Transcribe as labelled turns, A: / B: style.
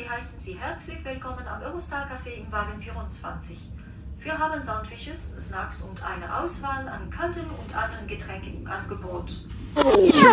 A: Wir heißen Sie herzlich willkommen am Eurostar Café im Wagen 24. Wir haben Sandwiches, Snacks und eine Auswahl an kalten und anderen Getränken im Angebot.